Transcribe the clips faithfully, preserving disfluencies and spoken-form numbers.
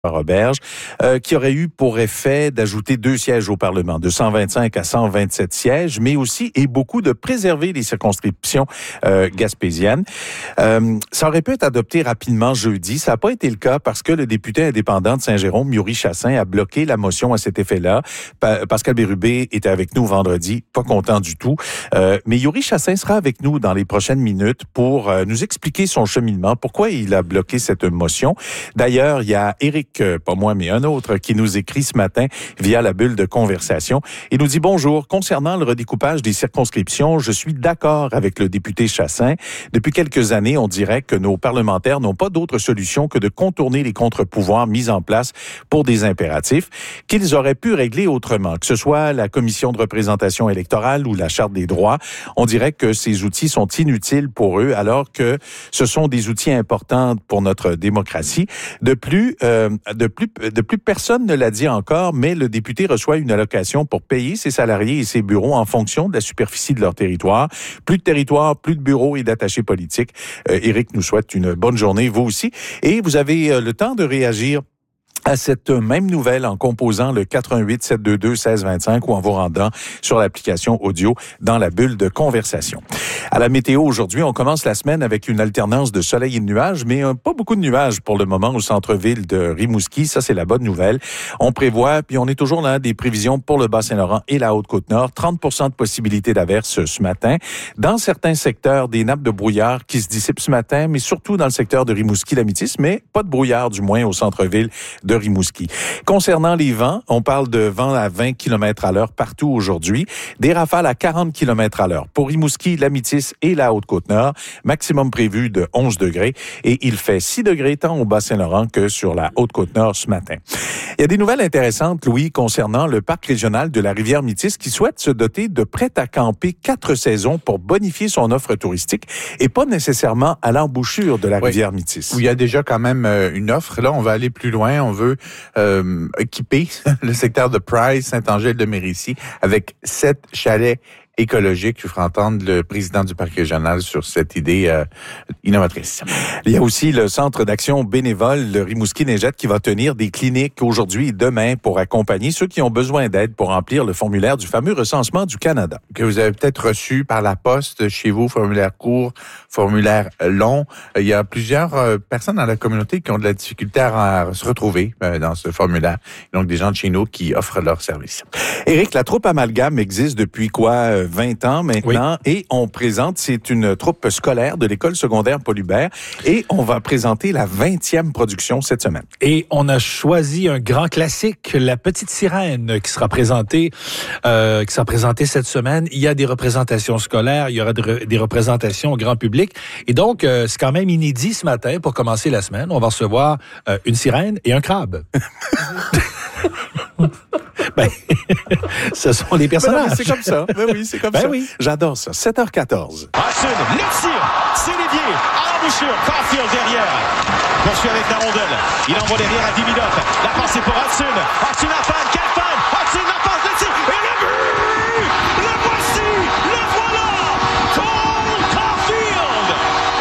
Roberge, euh, qui aurait eu pour effet d'ajouter deux sièges au Parlement, de cent vingt-cinq à cent vingt-sept sièges, mais aussi et beaucoup de préserver les circonscriptions euh, gaspésiennes. Euh, ça aurait pu être adopté rapidement jeudi. Ça n'a pas été le cas parce que le député indépendant de Saint-Jérôme, Yuri Chassin, a bloqué la motion à cet effet-là. Pa- Pascal Bérubé était avec nous vendredi, pas content du tout. Euh, mais Yuri Chassin sera avec nous dans les prochaines minutes pour euh, nous expliquer son cheminement, pourquoi il a bloqué cette motion. D'ailleurs, il y a Éric que pas moi, mais un autre, qui nous écrit ce matin via la bulle de conversation. Il nous dit « Bonjour, concernant le redécoupage des circonscriptions, je suis d'accord avec le député Chassin. Depuis quelques années, on dirait que nos parlementaires n'ont pas d'autre solution que de contourner les contre-pouvoirs mis en place pour des impératifs qu'ils auraient pu régler autrement, que ce soit la commission de représentation électorale ou la Charte des droits. On dirait que ces outils sont inutiles pour eux, alors que ce sont des outils importants pour notre démocratie. De plus, euh, De plus, de plus personne ne l'a dit encore, mais le député reçoit une allocation pour payer ses salariés et ses bureaux en fonction de la superficie de leur territoire. Plus de territoire, plus de bureaux et d'attachés politiques. Euh, Éric nous souhaite une bonne journée, vous aussi. Et vous avez euh, le temps de réagir à cette même nouvelle en composant le quatre un huit sept deux deux un six deux cinq ou en vous rendant sur l'application audio dans la bulle de conversation. À la météo aujourd'hui, on commence la semaine avec une alternance de soleil et de nuages, mais euh, pas beaucoup de nuages pour le moment au centre-ville de Rimouski. Ça, c'est la bonne nouvelle. On prévoit, puis on est toujours là, des prévisions pour le Bas-Saint-Laurent et la Haute-Côte-Nord. trente pour cent de possibilité d'averse ce matin. Dans certains secteurs, des nappes de brouillard qui se dissipent ce matin, mais surtout dans le secteur de Rimouski-Lamitis, mais pas de brouillard du moins au centre-ville de Rimouski. Concernant les vents, on parle de vents à vingt kilomètres à l'heure partout aujourd'hui, des rafales à quarante kilomètres à l'heure. Pour Rimouski, Lamitis et la Haute-Côte-Nord, maximum prévu de onze degrés et il fait six degrés tant au Bas-Saint-Laurent que sur la Haute-Côte-Nord ce matin. Il y a des nouvelles intéressantes, Louis, concernant le parc régional de la Rivière-Métis qui souhaite se doter de prêts à camper quatre saisons pour bonifier son offre touristique et pas nécessairement à l'embouchure de la oui. Rivière-Métis. Où il y a déjà quand même une offre. Là, on va aller plus loin. On veut euh, équiper le secteur de Price, Saint-Angèle-de-Mérici avec sept chalets écologique. Je ferai entendre le président du parc régional sur cette idée euh, innovatrice. Il y a aussi le centre d'action bénévole, le Rimouski-Neigette, qui va tenir des cliniques aujourd'hui et demain pour accompagner ceux qui ont besoin d'aide pour remplir le formulaire du fameux recensement du Canada. Que vous avez peut-être reçu par la poste chez vous, formulaire court, formulaire long. Il y a plusieurs euh, personnes dans la communauté qui ont de la difficulté à, à se retrouver euh, dans ce formulaire. Donc, des gens de chez nous qui offrent leurs services. Éric, la troupe Amalgame existe depuis quoi? vingt ans maintenant, oui. Et on présente, c'est une troupe scolaire de l'école secondaire Paul Hubert, et on va présenter la vingtième production cette semaine. Et on a choisi un grand classique, La Petite Sirène, qui sera présentée, euh, qui sera présentée cette semaine. Il y a des représentations scolaires, il y aura de, des représentations au grand public, et donc euh, c'est quand même inédit ce matin pour commencer la semaine. On va recevoir euh, une sirène et un crabe. Ben, ce sont les personnages. Ben, c'est comme ça. Ben oui, c'est comme ben ça. Oui. J'adore ça. sept heures quatorze. Hassan, l'excire, c'est Lévier, à l'embouchure, Farfield derrière. Poursuit avec la rondelle. Il envoie derrière à Dimidov. La passe est pour Hassan. Hassan la panne, quelle panne. Hassan la passe de tir. Et le but! Le voici! Le voilà! Cole Caulfield!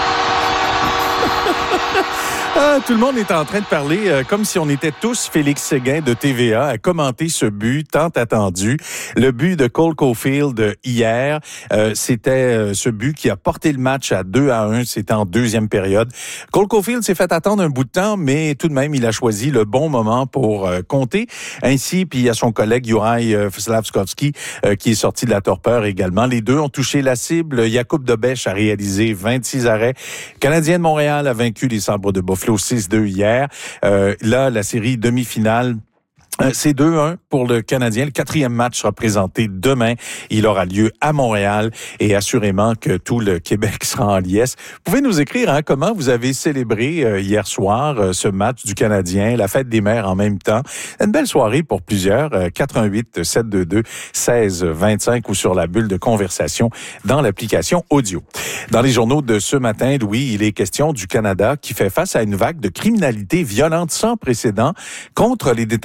Ah, tout le monde est en train de parler euh, comme si on était tous Félix Séguin de T V A à commenter ce but tant attendu. Le but de Cole Caulfield hier, euh, c'était euh, ce but qui a porté le match à deux à un. C'était en deuxième période. Cole Caulfield s'est fait attendre un bout de temps, mais tout de même, il a choisi le bon moment pour euh, compter. Ainsi, puis il y a son collègue Juraj euh, Slavkovski euh, qui est sorti de la torpeur également. Les deux ont touché la cible. Jakub Dobeš a réalisé vingt-six arrêts. Le Canadien de Montréal a vaincu les Sabres de Buffalo six deux hier. Euh, là, la série demi-finale, euh, c'est deux un pour le Canadien. Le quatrième match sera présenté demain. Il aura lieu à Montréal et assurément que tout le Québec sera en liesse. Vous pouvez nous écrire hein, comment vous avez célébré euh, hier soir euh, ce match du Canadien, la fête des mères en même temps. Une belle soirée pour plusieurs. Euh, quatre un huit sept deux deux un six deux cinq ou sur la bulle de conversation dans l'application audio. Dans les journaux de ce matin, Louis, il est question du Canada qui fait face à une vague de criminalité violente sans précédent contre les détenteurs de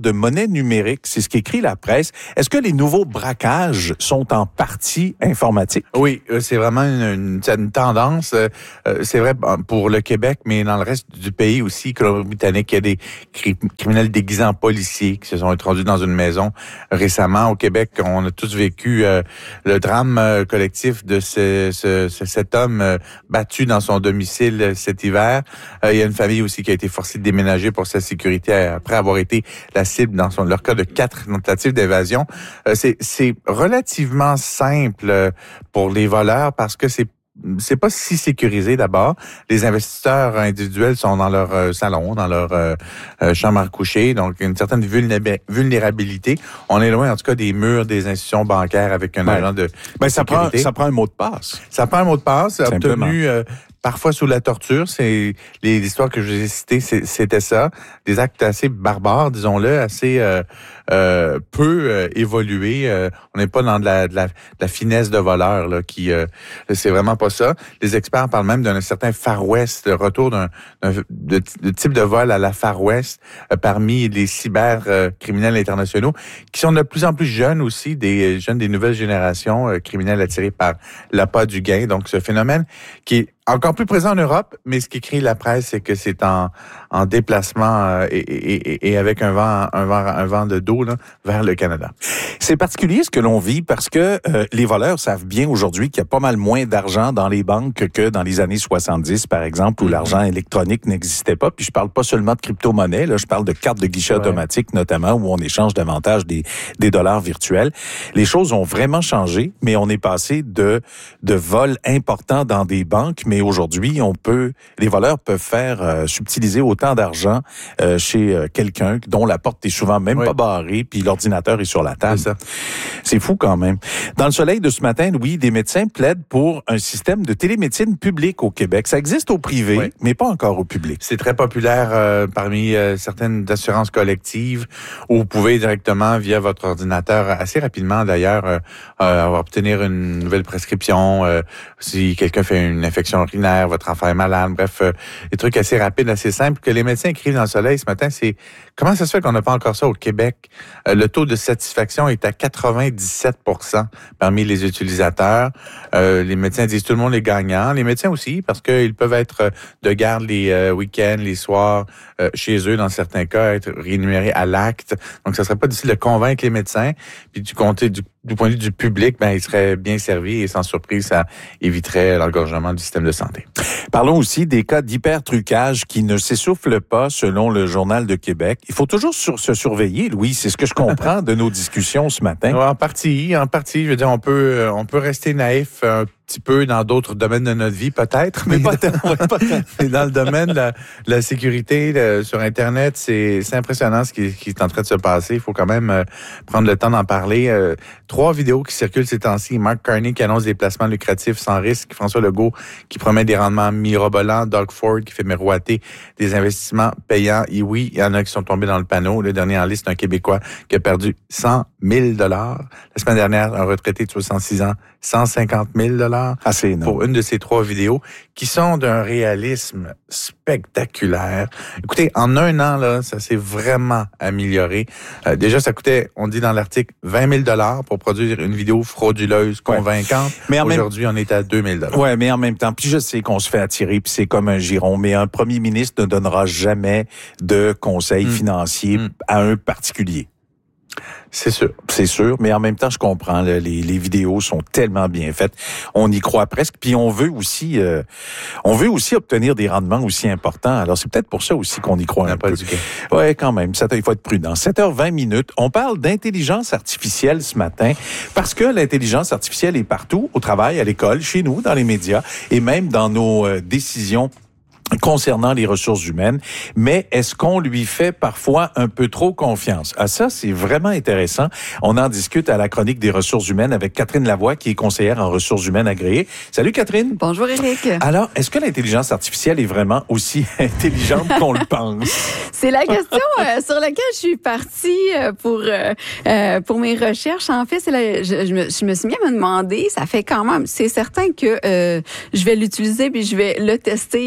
de monnaie numérique. C'est ce qu'écrit la presse. Est-ce que les nouveaux braquages sont en partie informatiques? Oui, c'est vraiment une, une, une tendance. Euh, c'est vrai pour le Québec, mais dans le reste du pays aussi, Colombie-Britannique, il y a des cri- criminels déguisés en policiers qui se sont introduits dans une maison récemment. Au Québec, on a tous vécu euh, le drame euh, collectif de ce, ce, ce, cet homme euh, battu dans son domicile euh, cet hiver. Euh, il y a une famille aussi qui a été forcée de déménager pour sa sécurité après avoir été la cible dans son, leur cas de quatre tentatives d'évasion. Euh, c'est, c'est relativement simple euh, pour les voleurs parce que c'est c'est pas si sécurisé d'abord. Les investisseurs individuels sont dans leur euh, salon, dans leur euh, euh, chambre à coucher, donc une certaine vulnérabilité. On est loin, en tout cas, des murs des institutions bancaires avec un ouais. agent de, ben, de ça sécurité. Prend, ça prend un mot de passe. Ça prend un mot de passe, Simplement. obtenu euh, parfois sous la torture. C'est les histoires que je vous ai citées, c'est, c'était ça. Des actes assez barbares, disons-le, assez euh, euh, peu euh, évolués. Euh, on n'est pas dans de la, de la, de la finesse de voleur, là, qui euh, c'est vraiment pas ça. Les experts parlent même d'un certain Far West, le retour d'un, d'un de, de type de vol à la Far West euh, parmi les cybercriminels euh, internationaux, qui sont de plus en plus jeunes aussi, des jeunes des nouvelles générations euh, criminels attirés par l'appât du gain. Donc, ce phénomène qui est encore plus présent en Europe, mais ce qu'écrit la presse, c'est que c'est en, en déplacement euh, et, et, et avec un vent, un vent, un vent de dos là, vers le Canada. C'est particulier ce que l'on vit parce que euh, les voleurs savent bien aujourd'hui qu'il y a pas mal moins d'argent dans les banques que dans les années soixante-dix, par exemple, où mm-hmm. l'argent électronique n'existait pas. Puis je parle pas seulement de crypto-monnaie, là, je parle de cartes de guichet ouais. automatique notamment, où on échange davantage des, des dollars virtuels. Les choses ont vraiment changé, mais on est passé de, de vols importants dans des banques, mais aujourd'hui, on peut, les voleurs peuvent faire euh, subtiliser autant d'argent euh, chez euh, quelqu'un dont la porte est souvent même oui. pas barrée, puis l'ordinateur est sur la table. C'est ça. C'est fou quand même. Dans le soleil de ce matin, Louis, des médecins plaident pour un système de télémédecine public au Québec. Ça existe au privé, oui. mais pas encore au public. C'est très populaire euh, parmi euh, certaines assurances collectives où vous pouvez directement, via votre ordinateur, assez rapidement d'ailleurs, euh, euh, obtenir une nouvelle prescription. Euh, si quelqu'un fait une infection urinaire, votre enfant est malade, bref, euh, des trucs assez rapides, assez simples que les médecins écrivent dans le soleil ce matin, c'est comment ça se fait qu'on n'a pas encore ça au Québec? Euh, le taux de satisfaction est à quatre-vingt-dix-sept pour cent parmi les utilisateurs. Euh, les médecins disent tout le monde est gagnant. Les médecins aussi, parce qu'ils peuvent être de garde les euh, week-ends, les soirs, euh, chez eux, dans certains cas, être rémunérés à l'acte. Donc, ça serait pas difficile de convaincre les médecins. Puis du côté du Du point de vue du public, ben, il serait bien servi et sans surprise, ça éviterait l'engorgement du système de santé. Parlons aussi des cas d'hypertrucage qui ne s'essoufflent pas selon le Journal de Québec. Il faut toujours sur, se surveiller, Louis. C'est ce que je comprends de nos discussions ce matin. En partie, en partie. Je veux dire, on peut, on peut rester naïf un petit peu dans d'autres domaines de notre vie, peut-être. Mais, mais, pas, tant, ouais, pas tant. mais dans le domaine de la, de la sécurité de, sur Internet, c'est, c'est impressionnant ce qui, qui est en train de se passer. Il faut quand même euh, prendre le temps d'en parler. Euh, trois vidéos qui circulent ces temps-ci. Mark Carney qui annonce des placements lucratifs sans risque. François Legault qui promet des rendements mirobolants. Doug Ford qui fait miroiter des investissements payants. Et oui, il y en a qui sont tombés dans le panneau. Le dernier en liste, un Québécois qui a perdu cent mille dollars. La semaine dernière, un retraité de soixante-six ans, cent cinquante mille dollars. Ah, c'est énorme. Pour une de ces trois vidéos qui sont d'un réalisme spectaculaire. Écoutez, en un an, là, ça s'est vraiment amélioré. Euh, déjà, ça coûtait, on dit dans l'article, vingt mille dollars pour produire une vidéo frauduleuse, convaincante. Ouais. Mais Aujourd'hui, même... on est à deux mille dollars. Ouais, mais en même temps, puis je sais qu'on se fait attirer, puis c'est comme un giron, mais un premier ministre ne donnera jamais de conseils mmh. financiers mmh. à un particulier. C'est sûr. C'est sûr, mais en même temps, je comprends, là, les, les vidéos sont tellement bien faites. On y croit presque, puis on veut aussi euh, on veut aussi obtenir des rendements aussi importants. Alors, c'est peut-être pour ça aussi qu'on y croit on un peu. Ouais, quand même, ça, il faut être prudent. sept heures vingt minutes, on parle d'intelligence artificielle ce matin, parce que l'intelligence artificielle est partout, au travail, à l'école, chez nous, dans les médias, et même dans nos euh, décisions concernant les ressources humaines, mais est-ce qu'on lui fait parfois un peu trop confiance? Ah, ça, c'est vraiment intéressant. On en discute à la chronique des ressources humaines avec Catherine Lavoie, qui est conseillère en ressources humaines agréée. Salut Catherine. Bonjour Éric. Alors, est-ce que l'intelligence artificielle est vraiment aussi intelligente qu'on le pense? C'est la question euh, sur laquelle je suis partie euh, pour euh, euh, pour mes recherches. En fait, c'est la, je, je, me, je me suis mis à me demander, ça fait quand même, c'est certain que euh, je vais l'utiliser puis je vais le tester, euh, me connaître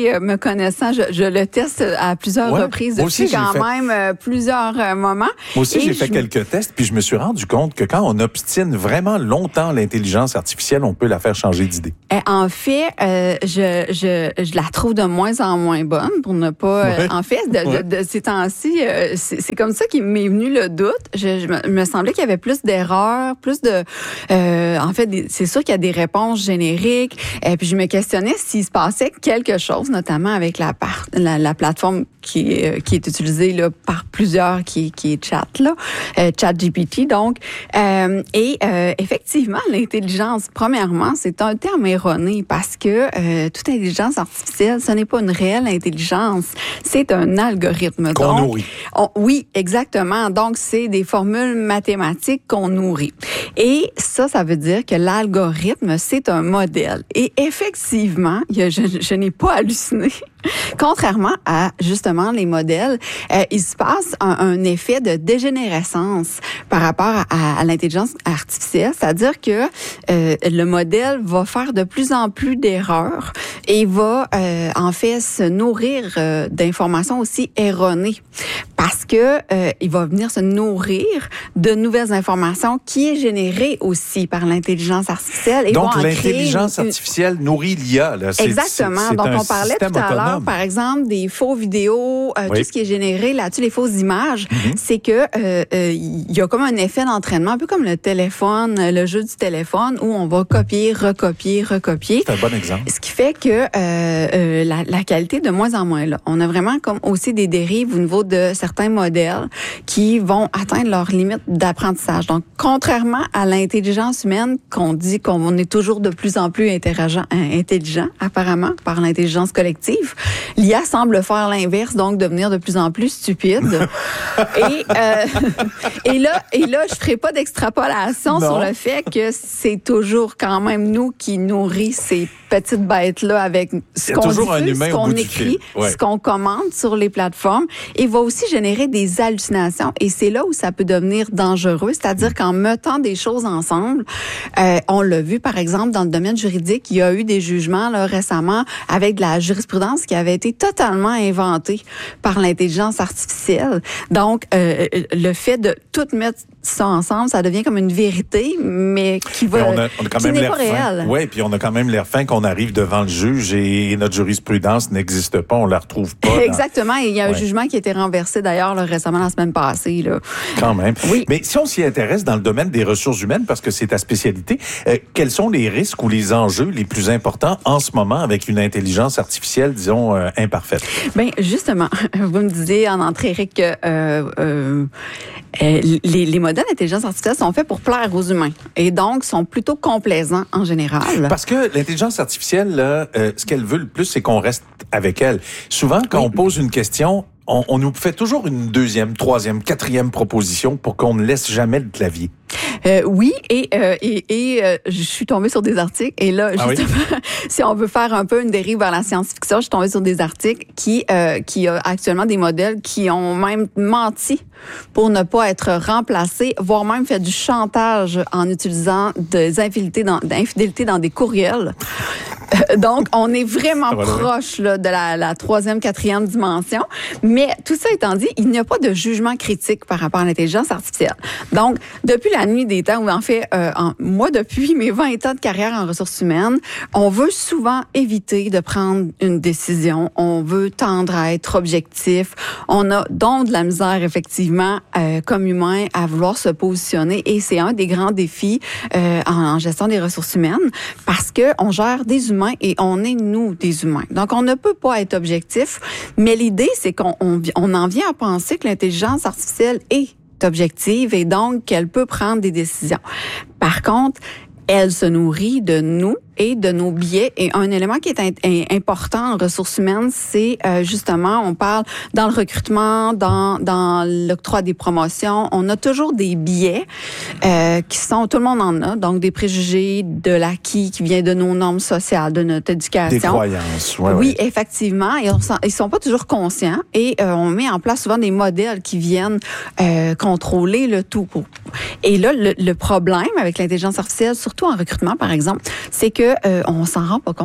connaissant, je, je le teste à plusieurs Ouais. reprises Moi depuis aussi, j'ai quand fait- même euh, plusieurs euh, moments. Moi aussi, Et j'ai fait je- quelques tests, puis je me suis rendu compte que quand on obstine vraiment longtemps l'intelligence artificielle, on peut la faire changer d'idée. Euh, En fait, euh, je, je, je la trouve de moins en moins bonne, pour ne pas... euh, Ouais. en fait, de, Ouais. de, de ces temps-ci, euh, c'est c'est comme ça qu'il m'est venu le doute. Je, je me, me semblait qu'il y avait plus d'erreurs, plus de... Euh, en fait, des- c'est sûr qu'il y a des réponses génériques. Et puis, je me questionnais s'il se passait quelque chose, notamment avec la, par- la, la plateforme qui, est- qui est utilisée là, par plusieurs, qui, qui est Chat, là, euh, ChatGPT, donc. Euh, et euh, effectivement, l'intelligence, premièrement, c'est un terme erroné parce que euh, toute intelligence artificielle, ce n'est pas une réelle intelligence, c'est un algorithme. Qu'on Donc, nourrit. on- oui, exactement. Donc, c'est des formules mathématiques qu'on nourrit. Et ça, ça veut dire que l'algorithme, c'est un modèle. Et effectivement, il y a- je, je n'ai pas halluciné. Contrairement à, justement, les modèles, euh, il se passe un, un effet de dégénérescence par rapport à, à l'intelligence artificielle, c'est-à-dire que euh, le modèle va faire de plus en plus d'erreurs et va, euh, en fait, se nourrir euh, d'informations aussi erronées parce que euh, il va venir se nourrir de nouvelles informations qui est générée aussi par l'intelligence artificielle. Et Donc, va en créer l'intelligence une- artificielle nourrit l'I A. Là. C'est- Exactement. c'est- c'est Donc, un on parlait tout système à l'heure, autonome. par exemple, des faux vidéos, euh, Oui. tout ce qui est généré là-dessus, les fausses images. Mhm. C'est que euh, euh, il y a comme un effet d'entraînement, un peu comme le téléphone, le jeu du téléphone, où on va copier, recopier, recopier. C'est un bon exemple. Ce qui fait que euh, euh, la, la qualité est de moins en moins là. On a vraiment comme aussi des dérives au niveau de certains modèles qui vont atteindre leurs limites d'apprentissage. Donc, contrairement à l'intelligence humaine, qu'on dit qu'on est toujours de plus en plus intelligent, intelligent apparemment, par l'intelligence collective, l'I A semble faire l'inverse, donc devenir de plus en plus stupide. et, euh, et là, et là, je ferai pas d'extrapolation Non. sur le fait que c'est toujours quand même nous qui nourrit ces petites bêtes-là avec ce Il y a qu'on toujours un diffuse, humain ce au qu'on bout du écrit, fil. Ouais. ce qu'on commande sur les plateformes, et va aussi générer des hallucinations. Et c'est là où ça peut devenir dangereux, c'est-à-dire qu'en mettant des choses ensemble, euh, on l'a vu par exemple dans le domaine juridique, il y a eu des jugements là, récemment avec de la jurisprudence qui avait été totalement inventée par l'intelligence artificielle. Donc, euh, le fait de tout mettre ça ensemble, ça devient comme une vérité, mais qui va, Mais on a, on a quand qui même n'est l'air pas fin. réelle. Oui, puis on a quand même l'air fin qu'on arrive devant le juge et notre jurisprudence n'existe pas, on la retrouve pas. dans- Exactement. Et il y a un Ouais. jugement qui a été renversé d'ailleurs là, récemment la semaine passée. Là. Quand même. Oui. Mais si on s'y intéresse dans le domaine des ressources humaines, parce que c'est ta spécialité, euh, quels sont les risques ou les enjeux les plus importants en ce moment avec une intelligence artificielle, disons, euh, imparfaite? Ben justement, vous me disiez en entrée, Eric, que euh, euh, euh, les, les modèles d'intelligence artificielle sont faits pour plaire aux humains et donc sont plutôt complaisants en général. Parce que l'intelligence artificielle, là, euh, ce qu'elle veut le plus, c'est qu'on reste avec elle. Souvent, quand Oui. on pose une question, on, on nous fait toujours une deuxième, troisième, quatrième proposition pour qu'on ne laisse jamais le clavier. Euh, oui, et, euh, et, et euh, je suis tombée sur des articles. Et là, Ah oui? justement, si on veut faire un peu une dérive vers la science-fiction, je suis tombée sur des articles qui, euh, qui a actuellement des modèles qui ont même menti pour ne pas être remplacés, voire même fait du chantage en utilisant des infidélités dans, d'infidélités dans des courriels. Euh, Donc, on est vraiment Ça va loin. proche là, de la, la troisième, quatrième dimension. Mais tout ça étant dit, il n'y a pas de jugement critique par rapport à l'intelligence artificielle. Donc, depuis la nuit des temps, ou en fait, euh, en, moi, depuis mes vingt ans de carrière en ressources humaines, on veut souvent éviter de prendre une décision. On veut tendre à être objectif. On a donc de la misère, effectivement, euh, comme humain, à vouloir se positionner. Et c'est un des grands défis euh, en, en gestion des ressources humaines parce que on gère des humains et on est, nous, des humains. Donc, on ne peut pas être objectif, mais l'idée, c'est qu'on on, on en vient à penser que l'intelligence artificielle est objective et donc qu'elle peut prendre des décisions. Par contre, elle se nourrit de nous et de nos biais. Et un élément qui est in- important en ressources humaines, c'est euh, justement, on parle dans le recrutement, dans, dans l'octroi des promotions, on a toujours des biais euh, qui sont, tout le monde en a, donc des préjugés, de l'acquis qui vient de nos normes sociales, de notre éducation. Des croyances. Ouais, Oui, ouais. effectivement. Et on s'en- ils sont pas toujours conscients et euh, on met en place souvent des modèles qui viennent euh, contrôler le tout. Et là, le, le problème avec l'intelligence artificielle, surtout en recrutement, par exemple, c'est que euh, on s'en rend pas compte.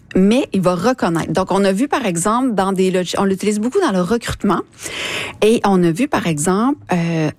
mais il va reconnaître. Donc, on a vu, par exemple, dans des logiciels, on l'utilise beaucoup dans le recrutement, et on a vu, par exemple, euh,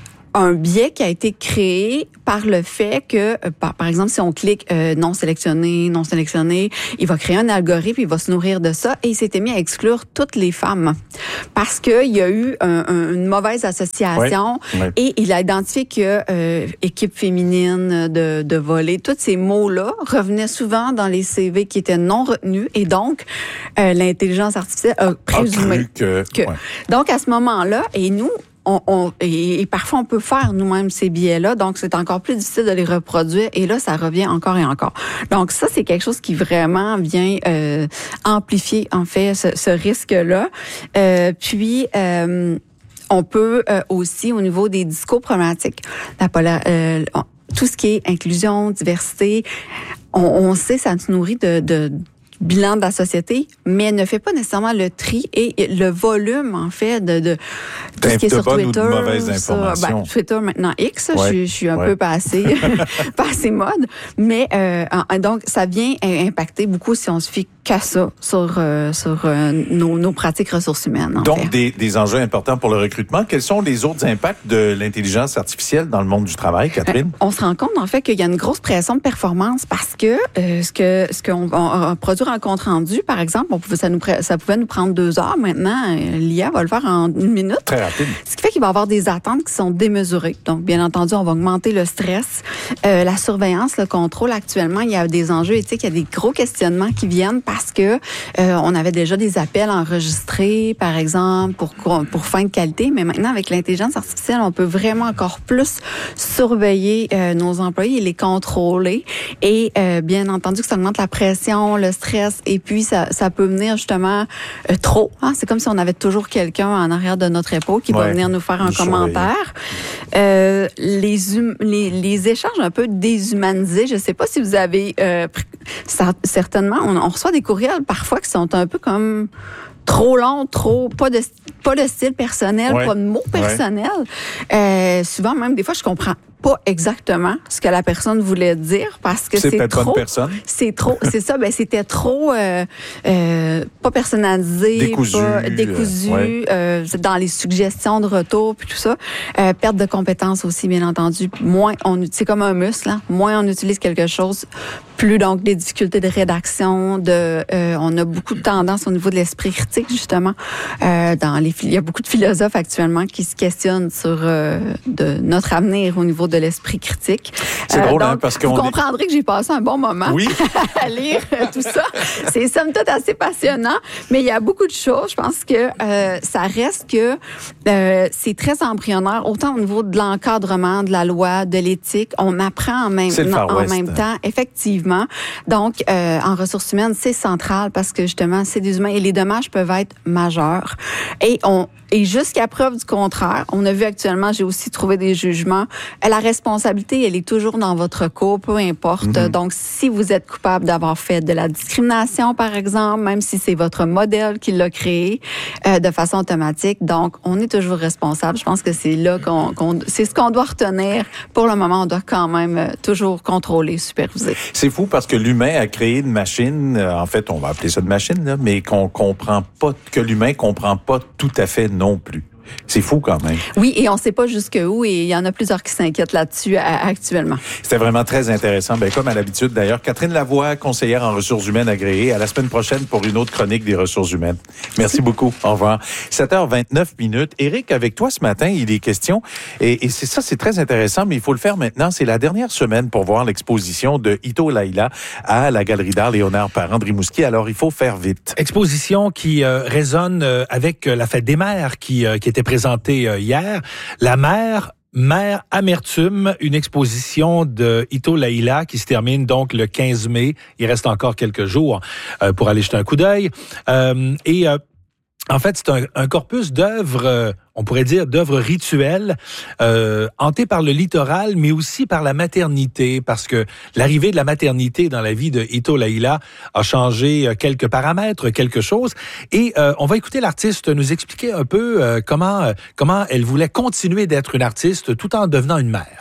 un biais qui a été créé par le fait que, euh, par, par exemple, si on clique euh, non sélectionné, non sélectionné, il va créer un algorithme, il va se nourrir de ça, et il s'était mis à exclure toutes les femmes parce que il y a eu un, un, une mauvaise association, oui, oui. et il a identifié que euh, équipe féminine de, de volley, tous ces mots-là revenaient souvent dans les C V qui étaient non retenus, et donc euh, l'intelligence artificielle a présumé a cru que, que. Ouais. Donc à ce moment-là, et nous, On, on, et, et parfois, on peut faire nous-mêmes ces biais-là, donc c'est encore plus difficile de les reproduire, et là, ça revient encore et encore. Donc ça, c'est quelque chose qui vraiment vient euh, amplifier, en fait, ce, ce risque-là. Euh, puis... Euh, on peut euh, aussi, au niveau des discours problématiques, la pola, euh, tout ce qui est inclusion, diversité, on, on sait, ça nous nourrit de... de bilan de la société, mais elle ne fait pas nécessairement le tri et le volume, en fait, de, de tout ce qui est de sur bonnes Twitter. Ou de mauvaises informations. Ça, ben, Twitter, maintenant X, ouais, je, je suis un ouais. peu passée, passée mode, mais euh, donc, ça vient impacter beaucoup si on se fie qu'à ça sur, euh, sur euh, nos, nos pratiques ressources humaines. En Donc, fait. des, des enjeux importants pour le recrutement. Quels sont les autres impacts de l'intelligence artificielle dans le monde du travail, Catherine? Euh, on se rend compte, en fait, qu'il y a une grosse pression de performance parce que euh, ce que ce qu'on on, on produit un compte rendu, par exemple, on pouvait, ça, nous, ça pouvait nous prendre deux heures. Maintenant, l'I A va le faire en une minute. Très rapide. Ce qui fait qu'il va y avoir des attentes qui sont démesurées. Donc, bien entendu, on va augmenter le stress, euh, la surveillance, le contrôle. Actuellement, il y a des enjeux éthiques, il y a des gros questionnements qui viennent parce que euh, on avait déjà des appels enregistrés, par exemple, pour pour fin de qualité. Mais maintenant, avec l'intelligence artificielle, on peut vraiment encore plus surveiller euh, nos employés et les contrôler. Et euh, bien entendu, que ça augmente la pression, le stress. Et puis, ça, ça peut venir justement euh, trop. Hein? C'est comme si on avait toujours quelqu'un en arrière de notre épaule qui ouais, va venir nous faire un commentaire. Euh, les, hum, les, les échanges un peu déshumanisés, je ne sais pas si vous avez... Euh, ça, certainement, on, on reçoit des courriels parfois qui sont un peu comme... trop long, trop pas de pas de style personnel, ouais. pas de mots personnels. Ouais. Euh, souvent même des fois je comprends pas exactement ce que la personne voulait dire parce que c'est, c'est trop. Personne. C'est trop. C'est ça. Ben c'était trop euh, euh, pas personnalisé, décousu, pas décousu. Euh, ouais. euh, dans les suggestions de retour puis tout ça. Euh, perte de compétences aussi bien entendu. Moins on c'est comme un muscle. Hein? Moins on utilise quelque chose, plus donc des difficultés de rédaction. De euh, on a beaucoup de tendances au niveau de l'esprit critique justement. Euh, dans les il y a beaucoup de philosophes actuellement qui se questionnent sur euh, de notre avenir au niveau de l'esprit critique. C'est euh, drôle, donc, hein, parce que vous on comprendrez est... que j'ai passé un bon moment oui. à lire tout ça. C'est somme toute assez passionnant, mais il y a beaucoup de choses. Je pense que euh, ça reste que euh, c'est très embryonnaire, autant au niveau de l'encadrement, de la loi, de l'éthique. On apprend en même, en même temps, effectivement. Donc, euh, en ressources humaines, c'est central parce que justement, c'est des humains et les dommages peuvent être majeurs. Et on Et jusqu'à preuve du contraire, on a vu actuellement, j'ai aussi trouvé des jugements. La responsabilité, elle est toujours dans votre cours, peu importe. Mm-hmm. Donc, si vous êtes coupable d'avoir fait de la discrimination, par exemple, même si c'est votre modèle qui l'a créé euh, de façon automatique, donc on est toujours responsable. Je pense que c'est là qu'on, qu'on c'est ce qu'on doit retenir. Pour le moment, on doit quand même euh, toujours contrôler, superviser. C'est fou parce que l'humain a créé une machine. Euh, en fait, on va appeler ça une machine, là, mais qu'on comprend pas, que l'humain comprend pas tout à fait non plus. C'est fou quand même. Oui, et on ne sait pas jusqu'où, et il y en a plusieurs qui s'inquiètent là-dessus à, actuellement. C'était vraiment très intéressant. Ben, comme à l'habitude d'ailleurs, Catherine Lavoie, conseillère en ressources humaines agréée, à la semaine prochaine pour une autre chronique des ressources humaines. Merci beaucoup. Au revoir. sept heures vingt-neuf minutes. Éric, avec toi ce matin, il est question, et, et c'est ça, c'est très intéressant, mais il faut le faire maintenant. C'est la dernière semaine pour voir l'exposition de Ito Laïla à la Galerie d'art Léonard Parent de Rimouski. Alors, il faut faire vite. Exposition qui euh, résonne euh, avec euh, la fête des mères qui, euh, qui était présentée euh, hier. La mère Mère Amertume, une exposition de Ito Laïla qui se termine donc le quinze mai. Il reste encore quelques jours euh, pour aller jeter un coup d'œil. Euh, et euh, en fait, c'est un, un corpus d'œuvres, euh, on pourrait dire d'œuvres rituelles, euh, hantées par le littoral, mais aussi par la maternité, parce que l'arrivée de la maternité dans la vie de Ito Laïla a changé quelques paramètres, quelque chose. Et euh, on va écouter l'artiste nous expliquer un peu euh, comment euh, comment elle voulait continuer d'être une artiste tout en devenant une mère.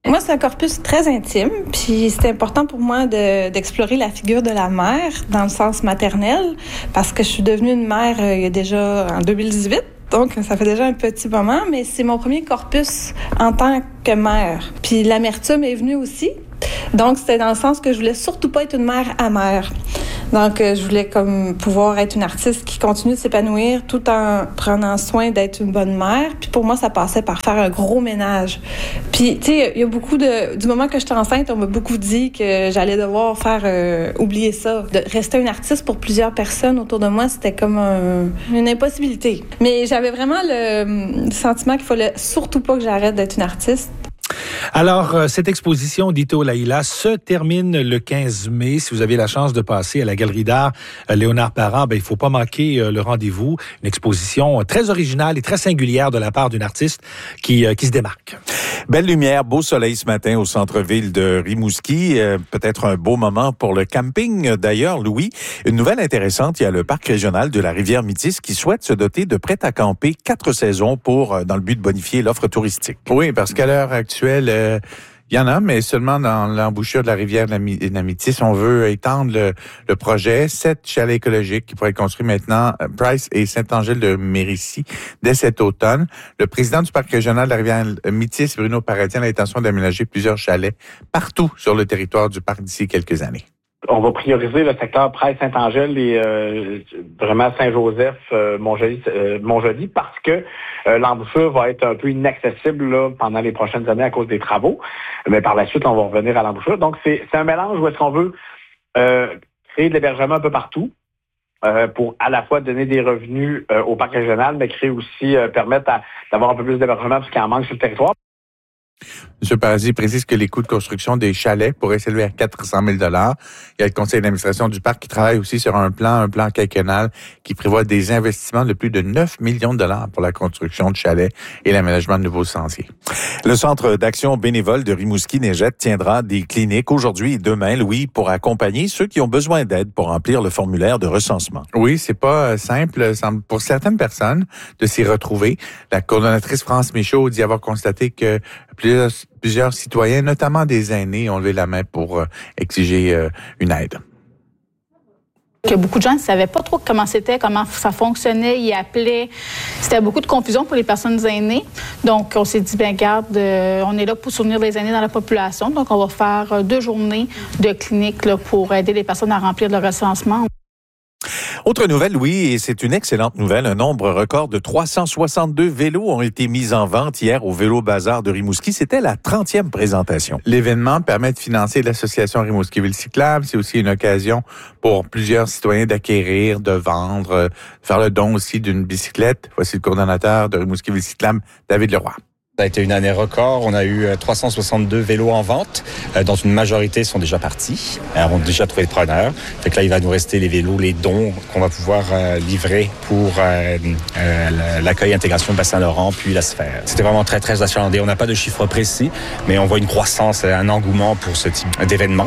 Moi, c'est un corpus très intime, puis c'est important pour moi de, d'explorer la figure de la mère dans le sens maternel, parce que je suis devenue une mère euh, il y a déjà en deux mille dix-huit. Donc, ça fait déjà un petit moment, mais c'est mon premier corpus en tant que mère. Puis l'amertume est venue aussi. Donc, c'était dans le sens que je voulais surtout pas être une mère amère. Donc, euh, je voulais comme pouvoir être une artiste qui continue de s'épanouir tout en prenant soin d'être une bonne mère. Puis pour moi, ça passait par faire un gros ménage. Puis, tu sais, il y a beaucoup de... Du moment que j'étais enceinte, on m'a beaucoup dit que j'allais devoir faire... Euh, oublier ça. De rester une artiste pour plusieurs personnes autour de moi, c'était comme un, une impossibilité. Mais j'avais vraiment le, le sentiment qu'il fallait surtout pas que j'arrête d'être une artiste. Alors, euh, cette exposition d'Ito Laïla se termine le quinze mai. Si vous avez la chance de passer à la Galerie d'art euh, Léonard Parent, ben, il faut pas manquer euh, le rendez-vous. Une exposition euh, très originale et très singulière de la part d'une artiste qui, euh, qui se démarque. Belle lumière, beau soleil ce matin au centre-ville de Rimouski. Euh, peut-être un beau moment pour le camping. D'ailleurs, Louis, une nouvelle intéressante, il y a le parc régional de la Rivière-Métis qui souhaite se doter de prêt à camper quatre saisons pour, euh, dans le but de bonifier l'offre touristique. Oui, parce qu'à l'heure actuelle, euh, il y en a, mais seulement dans l'embouchure de la rivière de la Métis. On veut étendre le, le projet. Sept chalets écologiques qui pourraient être construits maintenant, Price et Saint-Angèle-de-Mérici, dès cet automne. Le président du parc régional de la rivière Métis, Bruno Paradis, a l'intention d'aménager plusieurs chalets partout sur le territoire du parc d'ici quelques années. On va prioriser le secteur Price-Saint-Angèle et euh, vraiment Saint-Joseph, euh, Montjoly, euh, Montjoly, parce que euh, l'embouchure va être un peu inaccessible là, pendant les prochaines années à cause des travaux. Mais par la suite, on va revenir à l'embouchure. Donc, c'est, c'est un mélange où est-ce qu'on veut euh, créer de l'hébergement un peu partout euh, pour à la fois donner des revenus euh, au parc régional, mais créer aussi, euh, permettre à, d'avoir un peu plus d'hébergement parce qu'il en manque sur le territoire. M. Paradis précise que les coûts de construction des chalets pourraient s'élever à quatre cent mille dollars. Il y a le conseil d'administration du parc qui travaille aussi sur un plan, un plan quinquennal qui prévoit des investissements de plus de neuf millions de dollars pour la construction de chalets et l'aménagement de nouveaux sentiers. Le Centre d'action bénévole de Rimouski-Neigette tiendra des cliniques aujourd'hui et demain, Louis, pour accompagner ceux qui ont besoin d'aide pour remplir le formulaire de recensement. Oui, c'est pas simple pour certaines personnes de s'y retrouver. La coordonnatrice France Michaud dit avoir constaté que plusieurs, plusieurs citoyens, notamment des aînés, ont levé la main pour euh, exiger euh, une aide. Que beaucoup de gens ne savaient pas trop comment c'était, comment ça fonctionnait, ils appelaient. C'était beaucoup de confusion pour les personnes aînées. Donc, on s'est dit, bien, garde, euh, on est là pour soutenir les aînés dans la population. Donc, on va faire euh, deux journées de clinique là, pour aider les personnes à remplir le recensement. Autre nouvelle, Louis, et c'est une excellente nouvelle, un nombre record de trois cent soixante-deux vélos ont été mis en vente hier au Vélo Bazar de Rimouski. C'était la trentième présentation. L'événement permet de financer l'association Rimouski-Ville cyclable. C'est aussi une occasion pour plusieurs citoyens d'acquérir, de vendre, de faire le don aussi d'une bicyclette. Voici le coordonnateur de Rimouski-Ville cyclable, David Leroy. Ça a été une année record. On a eu trois cent soixante-deux vélos en vente, dont une majorité sont déjà partis. On a déjà trouvé le preneur. Fait que là, il va nous rester les vélos, les dons qu'on va pouvoir euh, livrer pour euh, euh, l'accueil intégration Bas-Saint-Laurent, puis la sphère. C'était vraiment très, très achalandé. On n'a pas de chiffres précis, mais on voit une croissance, un engouement pour ce type d'événement.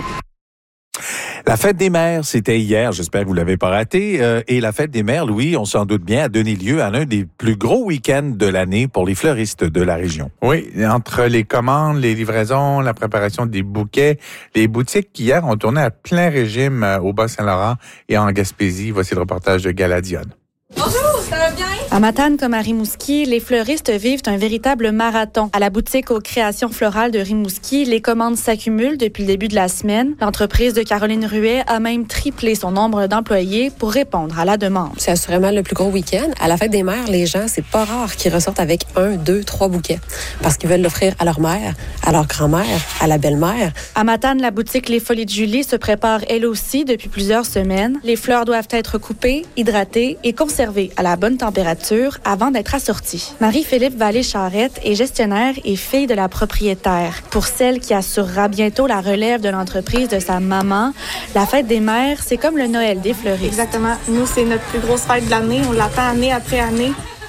La fête des mères, c'était hier, j'espère que vous l'avez pas raté. Euh, et la fête des mères, Louis, on s'en doute bien, a donné lieu à l'un des plus gros week-ends de l'année pour les fleuristes de la région. Oui, entre les commandes, les livraisons, la préparation des bouquets, les boutiques qui hier ont tourné à plein régime au Bas-Saint-Laurent et en Gaspésie. Voici le reportage de Galadion. Bonjour, ça va bien? À Matane comme à Rimouski, les fleuristes vivent un véritable marathon. À la boutique aux créations florales de Rimouski, les commandes s'accumulent depuis le début de la semaine. L'entreprise de Caroline Ruet a même triplé son nombre d'employés pour répondre à la demande. C'est assurément le plus gros week-end. À la fête des mères, les gens, c'est pas rare qu'ils ressortent avec un, deux, trois bouquets parce qu'ils veulent l'offrir à leur mère, à leur grand-mère, à la belle-mère. À Matane, la boutique Les Folies de Julie se prépare elle aussi depuis plusieurs semaines. Les fleurs doivent être coupées, hydratées et conservées à la bonne température avant d'être assorties. Marie-Philippe Vallée-Charrette est gestionnaire et fille de la propriétaire. Pour celle qui assurera bientôt la relève de l'entreprise de sa maman, la fête des mères, c'est comme le Noël des fleuristes. Exactement. Nous, c'est notre plus grosse fête de l'année. On l'attend année après année.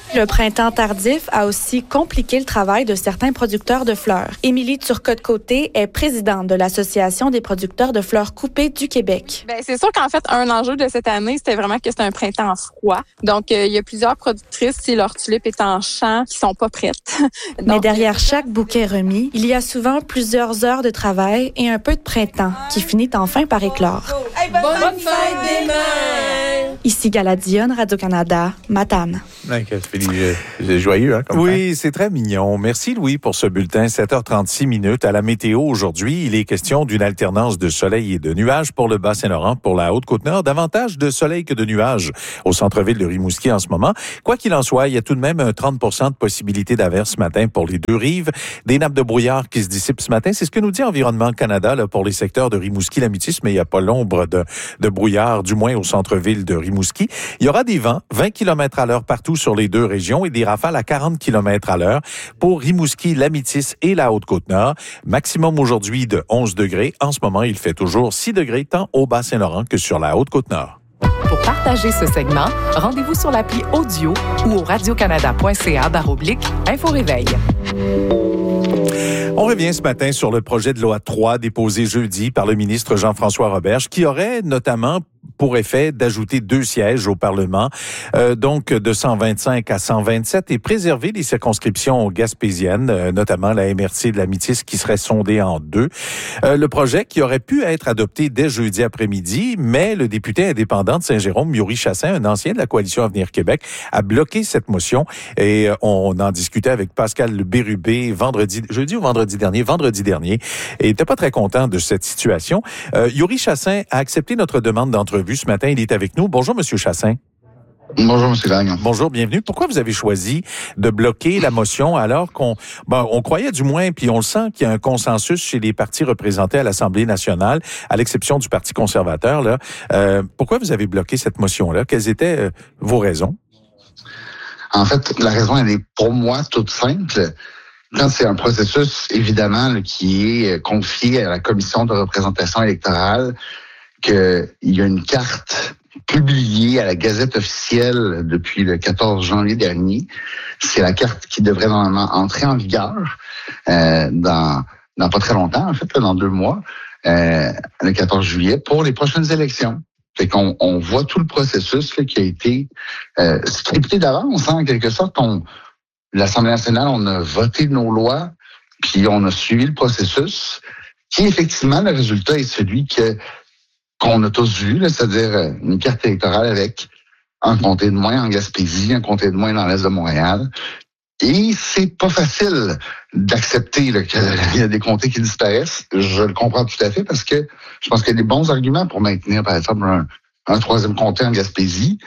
Le printemps tardif a aussi compliqué le travail de certains producteurs de fleurs. Émilie Turcotte-Côté est présidente de l'Association des producteurs de fleurs coupées du Québec. Bien, c'est sûr qu'en fait, un enjeu de cette année, c'était vraiment que c'était un printemps froid. Donc, euh, il y a plusieurs productrices, si leur tulipe est en champ, qui sont pas prêtes. Donc, mais derrière chaque bouquet remis, il y a souvent plusieurs heures de travail et un peu de printemps qui finit enfin par éclore. Hey, bonne, bonne fête des mères! Ici Gala Dionne, Radio-Canada, Matane. C'est joyeux, hein, comme Oui, c'est très mignon. Merci, Louis, pour ce bulletin. sept heures trente-six minutes. À la météo aujourd'hui, il est question d'une alternance de soleil et de nuages pour le Bas-Saint-Laurent, pour la Haute-Côte-Nord. Davantage de soleil que de nuages au centre-ville de Rimouski en ce moment. Quoi qu'il en soit, il y a tout de même un trente pour cent de possibilité d'averse ce matin pour les deux rives. Des nappes de brouillard qui se dissipent ce matin. C'est ce que nous dit Environnement Canada là, pour les secteurs de Rimouski-Lamitis, mais il n'y a pas l'ombre de, de brouillard, du moins au centre-ville de Rimouski. Il y aura des vents, vingt kilomètres à l'heure partout sur les deux régions et des rafales à quarante kilomètres à l'heure pour Rimouski, Lamitis et la Haute-Côte-Nord. Maximum aujourd'hui de onze degrés. En ce moment, il fait toujours six degrés tant au Bas-Saint-Laurent que sur la Haute-Côte-Nord. Pour partager ce segment, rendez-vous sur l'appli Audio ou au radiocanada.ca barre oblique Info Réveil. On revient ce matin sur le projet de loi trois déposé jeudi par le ministre Jean-François Roberge qui aurait notamment pour effet d'ajouter deux sièges au Parlement, euh, donc de cent vingt-cinq à cent vingt-sept, et préserver les circonscriptions gaspésiennes, euh, notamment la M R C de la Métis qui serait sondée en deux. Euh, le projet qui aurait pu être adopté dès jeudi après-midi, mais le député indépendant de Saint-Jérôme, Yuri Chassin, un ancien de la Coalition Avenir Québec, a bloqué cette motion et on en discutait avec Pascal Bérubé vendredi, jeudi ou vendredi dernier, vendredi dernier, et il n'était pas très content de cette situation. Euh, Yuri Chassin a accepté notre demande d'entrevue ce matin. Il est avec nous. Bonjour, Monsieur Chassin. Bonjour, M. Gagnon. Bonjour, bienvenue. Pourquoi vous avez choisi de bloquer la motion alors qu'on bon, on croyait du moins, puis on le sent, qu'il y a un consensus chez les partis représentés à l'Assemblée nationale, à l'exception du Parti conservateur, là. Euh, pourquoi vous avez bloqué cette motion-là? Quelles étaient euh, vos raisons? En fait, la raison, elle est pour moi toute simple. Quand c'est un processus, évidemment, là, qui est confié à la Commission de représentation électorale, qu'il y a une carte publiée à la Gazette officielle depuis le quatorze janvier dernier. C'est la carte qui devrait normalement entrer en vigueur euh, dans, dans pas très longtemps, en fait, là, dans deux mois, euh, le quatorze juillet, pour les prochaines élections. Fait qu'on on voit tout le processus là, qui a été euh, scripté d'avance, hein, en quelque sorte. On, l'Assemblée nationale, on a voté nos lois, puis on a suivi le processus, qui effectivement, le résultat est celui que qu'on a tous vu, là, c'est-à-dire une carte électorale avec un comté de moins en Gaspésie, un comté de moins dans l'est de Montréal. Et c'est pas facile d'accepter là, qu'il y a des comtés qui disparaissent. Je le comprends tout à fait parce que je pense qu'il y a des bons arguments pour maintenir, par exemple, un, un troisième comté en Gaspésie.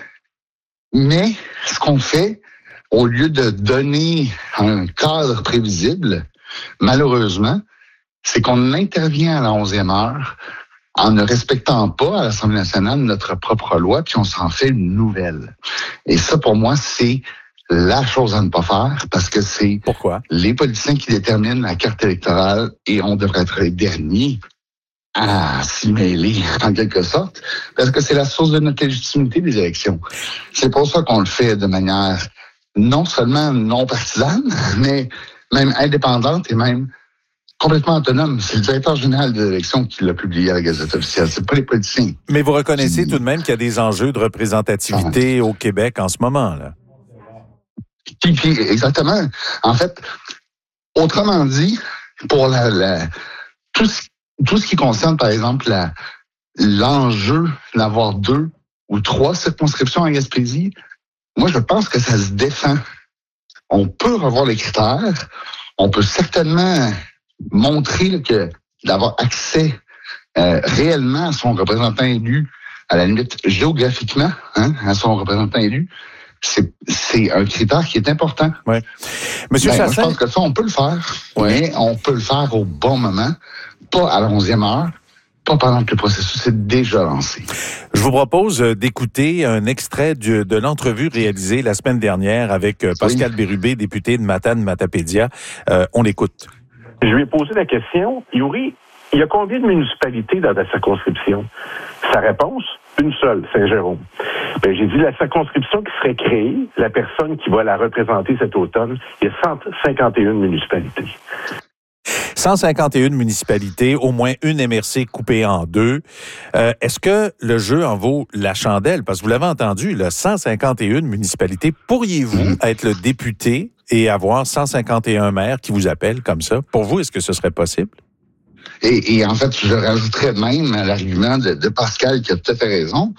Mais ce qu'on fait, au lieu de donner un cadre prévisible, malheureusement, c'est qu'on intervient à la onzième heure en ne respectant pas à l'Assemblée nationale notre propre loi, puis on s'en fait une nouvelle. Et ça, pour moi, c'est la chose à ne pas faire, parce que c'est Pourquoi? les politiciens qui déterminent la carte électorale, et on devrait être les derniers à s'y mêler, en quelque sorte, parce que c'est la source de notre légitimité des élections. C'est pour ça qu'on le fait de manière non seulement non partisane, mais même indépendante et même complètement autonome. C'est le directeur général de l'élection qui l'a publié à la Gazette officielle. C'est pas les politiciens. Mais vous reconnaissez tout de même qu'il y a des enjeux de représentativité au Québec en ce moment, là. Puis, puis, exactement. En fait, autrement dit, pour la, la tout, ce, tout ce qui concerne, par exemple, la, l'enjeu d'avoir deux ou trois circonscriptions en Gaspésie, moi, je pense que ça se défend. On peut revoir les critères. On peut certainement montrer que d'avoir accès euh, réellement à son représentant élu, à la limite géographiquement, hein, à son représentant élu, c'est, c'est un critère qui est important. Oui. Monsieur ben, Chassin, moi, je pense que ça, on peut le faire, oui. Mais on peut le faire au bon moment, pas à la onzième heure, pas pendant que le processus est déjà lancé. Je vous propose d'écouter un extrait de, de l'entrevue réalisée la semaine dernière avec Pascal oui. Bérubé, député de Matane-Matapédia. Euh, on l'écoute. Je lui ai posé la question, Yuri, il y a combien de municipalités dans ta circonscription? Sa réponse, une seule, Saint-Jérôme. Ben, j'ai dit la circonscription qui serait créée, la personne qui va la représenter cet automne, il y a cent cinquante et une municipalités. cent cinquante et une municipalités, au moins une M R C coupée en deux. Euh, est-ce que le jeu en vaut la chandelle? Parce que vous l'avez entendu, là, cent cinquante et une municipalités. Pourriez-vous mmh. être le député et avoir cent cinquante et un maires qui vous appellent comme ça? Pour vous, est-ce que ce serait possible? Et, et en fait, je rajouterais même à l'argument de, de Pascal qui a tout à fait raison.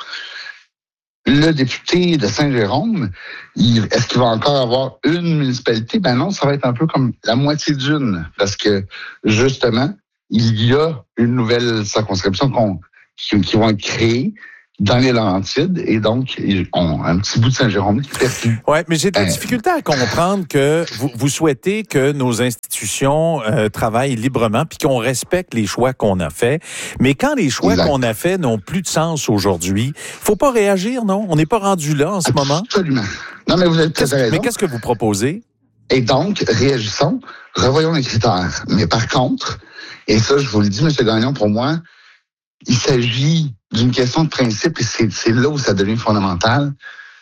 Le député de Saint-Jérôme, il, est-ce qu'il va encore avoir une municipalité? Ben non, ça va être un peu comme la moitié d'une. Parce que, justement, il y a une nouvelle circonscription qu'on, qui, qui vont être créées dans les Laurentides, et donc, on un petit bout de Saint-Jérôme qui fait. Oui, mais j'ai de la difficulté à comprendre que vous, vous souhaitez que nos institutions euh, travaillent librement puis qu'on respecte les choix qu'on a faits. Mais quand les choix exact. qu'on a faits n'ont plus de sens aujourd'hui, il faut pas réagir, non? On n'est pas rendu là en ce Absolument. moment. Absolument. Non, mais vous avez tout à fait raison. Mais qu'est-ce que vous proposez? Et donc, réagissons, revoyons les critères. Mais par contre, et ça, je vous le dis, M. Gagnon, pour moi, il s'agit d'une question de principe et c'est, c'est là où ça devient fondamental.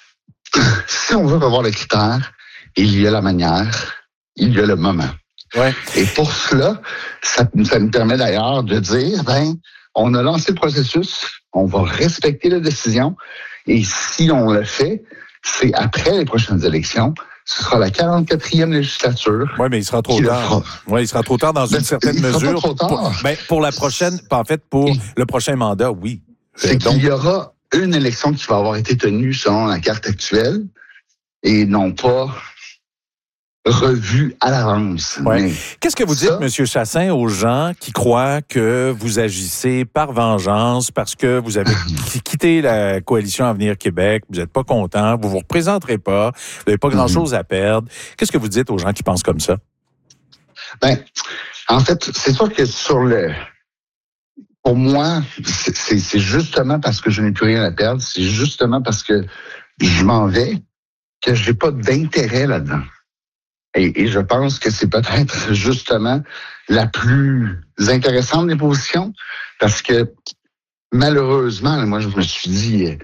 Si on veut revoir les critères, il y a la manière, il y a le moment. Ouais. Et pour cela, ça, ça nous permet d'ailleurs de dire, ben, on a lancé le processus, on va respecter la décision et si on le fait, c'est après les prochaines élections. Ce sera la quarante-quatrième législature. Oui, mais il sera trop tard. Oui, il sera trop tard dans une certaine il mesure. Sera pas trop tard. Pour, ben, pour la prochaine, en fait, pour le prochain mandat, oui. C'est Donc, qu'il y aura une élection qui va avoir été tenue selon la carte actuelle et non pas revue à l'avance. Ouais. Mais qu'est-ce que vous dites, ça, M. Chassin, aux gens qui croient que vous agissez par vengeance parce que vous avez quitté la coalition Avenir Québec, vous n'êtes pas content, vous vous représenterez pas, vous n'avez pas grand-chose à perdre. Qu'est-ce que vous dites aux gens qui pensent comme ça? Ben, en fait, c'est sûr que sur le... Pour moi, c'est, c'est, c'est justement parce que je n'ai plus rien à perdre, c'est justement parce que je m'en vais que j'ai pas d'intérêt là-dedans. Et, et je pense que c'est peut-être justement la plus intéressante des positions parce que malheureusement, moi je me suis dit,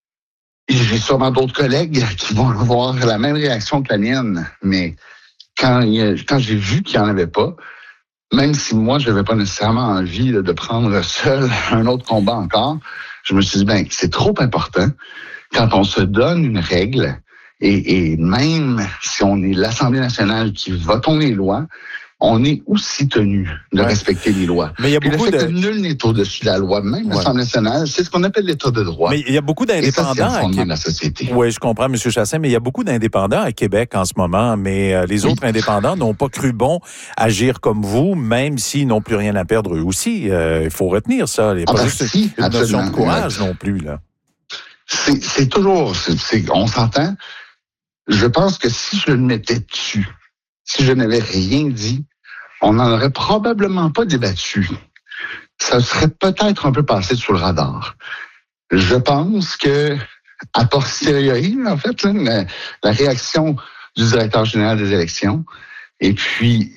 j'ai sûrement d'autres collègues qui vont avoir la même réaction que la mienne, mais quand, quand j'ai vu qu'il n'y en avait pas, même si moi je n'avais pas nécessairement envie là, de prendre seul un autre combat encore, je me suis dit, ben c'est trop important quand on se donne une règle. Et, et même si on est l'Assemblée nationale qui votons les lois, on est aussi tenu de ouais. respecter les lois. Mais il y a beaucoup le fait de... que nul n'est au-dessus de la loi, même ouais. l'Assemblée nationale, c'est ce qu'on appelle l'État de droit. Mais il y a beaucoup d'indépendants. Et ça, c'est le fondement à... de la société. Oui, je comprends, M. Chassin, mais il y a beaucoup d'indépendants à Québec en ce moment, mais euh, les autres oui. indépendants n'ont pas cru bon agir comme vous, même s'ils n'ont plus rien à perdre eux aussi. Euh, il faut retenir ça. Il n'y a ah pas ben juste si, une absolument. notion de courage non plus, là. C'est, c'est toujours... C'est, c'est, on s'entend. Je pense que si je ne m'étais tué, si je n'avais rien dit, on n'en aurait probablement pas débattu. Ça serait peut-être un peu passé sous le radar. Je pense que, a posteriori, en fait, là, la, la réaction du directeur général des élections et puis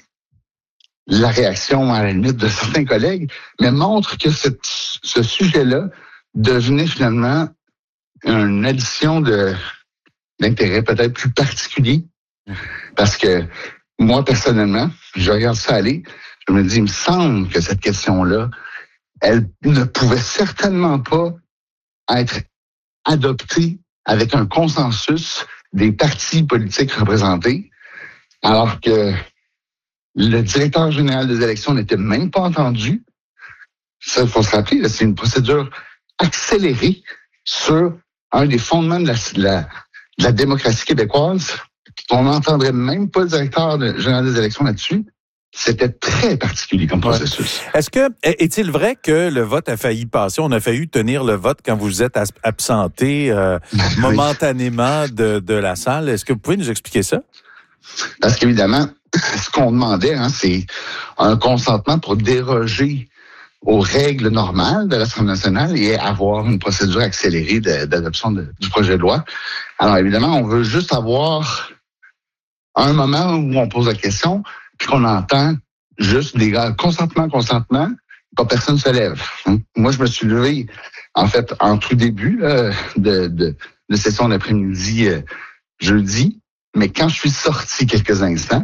la réaction, à la limite, de certains collègues, mais montre que cette, ce sujet-là devenait finalement une addition de... d'intérêt peut-être plus particulier. Parce que moi, personnellement, je regarde ça aller, je me dis, il me semble que cette question-là, elle ne pouvait certainement pas être adoptée avec un consensus des partis politiques représentés, alors que le directeur général des élections n'était même pas entendu. Ça, il faut se rappeler, là, c'est une procédure accélérée sur un des fondements de la, de la de la démocratie québécoise, on n'entendrait même pas le directeur général des élections là-dessus. C'était très particulier comme processus. Ouais. Est-ce que est-il vrai que le vote a failli passer? On a failli tenir le vote quand vous êtes absenté euh, momentanément de, de la salle. Est-ce que vous pouvez nous expliquer ça? Parce qu'évidemment, ce qu'on demandait, hein, c'est un consentement pour déroger aux règles normales de l'Assemblée nationale et avoir une procédure accélérée de, d'adoption de, du projet de loi. Alors évidemment, on veut juste avoir un moment où on pose la question, puis qu'on entend juste des gars consentement, consentement, Pas personne se lève. Hein. Moi, je me suis levé, en fait, en tout début là, de, de, de session d'après-midi euh, jeudi, mais quand je suis sorti quelques instants,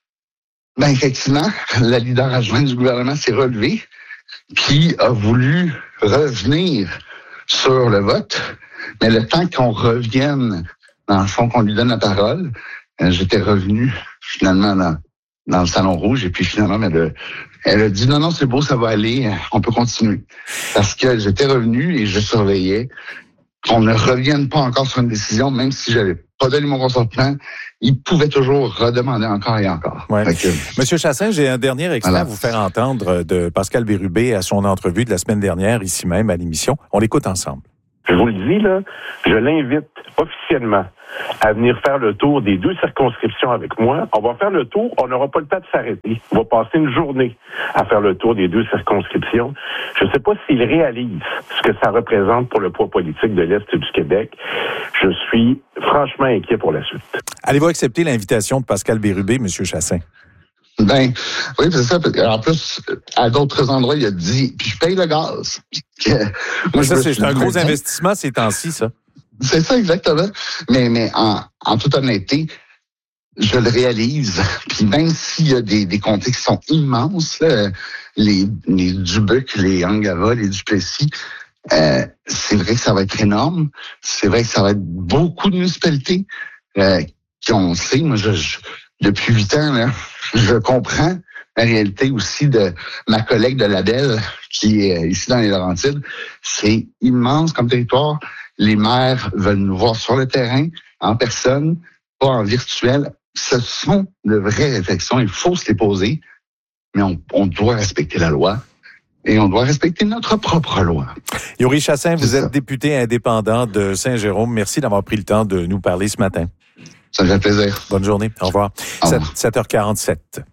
ben effectivement, la leader adjointe du gouvernement s'est relevée, puis a voulu revenir sur le vote, mais le temps qu'on revienne, dans le fond, qu'on lui donne la parole, euh, j'étais revenu finalement dans, dans le Salon Rouge, et puis finalement, elle a, elle a dit non, non, c'est beau, ça va aller, on peut continuer. Parce que j'étais revenu et je surveillais qu'on ne revienne pas encore sur une décision, même si j'avais pas donné mon consentement, il pouvait toujours redemander encore et encore. Ouais. Que, Monsieur Chassin, j'ai un dernier extrait voilà. à vous faire entendre de Pascal Bérubé à son entrevue de la semaine dernière, ici même, à l'émission. On l'écoute ensemble. Je vous le dis, là, je l'invite officiellement à venir faire le tour des deux circonscriptions avec moi. On va faire le tour, on n'aura pas le temps de s'arrêter. On va passer une journée à faire le tour des deux circonscriptions. Je ne sais pas s'il réalise ce que ça représente pour le poids politique de l'Est du Québec. Je suis franchement inquiet pour la suite. Allez-vous accepter l'invitation de Pascal Bérubé, M. Chassin? Ben, oui, c'est ça. En plus, à d'autres endroits, il a dit, puis je paye le gaz. Moi, ça, c'est un gros investissement ces temps-ci, ça. C'est ça, exactement. Mais, mais en, en toute honnêteté, je le réalise. Puis même s'il y a des, des comtés qui sont immenses, là, les, les Dubuc, les Angava, les Duplessis, euh, c'est vrai que ça va être énorme. C'est vrai que ça va être beaucoup de municipalités euh, qui ont, sait, moi, je, je, depuis huit ans, là, je comprends la réalité aussi de ma collègue de Labelle, qui est ici dans les Laurentides. C'est immense comme territoire. Les maires veulent nous voir sur le terrain, en personne, pas en virtuel. Ce sont de vraies réflexions. Il faut se les poser, mais on, on doit respecter la loi et on doit respecter notre propre loi. Yuri Chassin, vous êtes député indépendant de Saint-Jérôme. Merci d'avoir pris le temps de nous parler ce matin. Ça me fait plaisir. Bonne journée. Au revoir. Au revoir. sept heures quarante-sept.